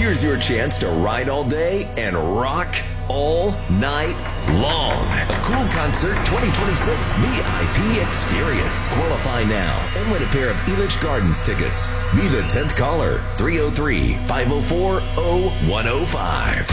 Here's your chance to ride all day and rock all night long. A Cool Concert 2026 VIP experience. Qualify now and win a pair of Elitch Gardens tickets. Be the 10th caller, 303-504-0105.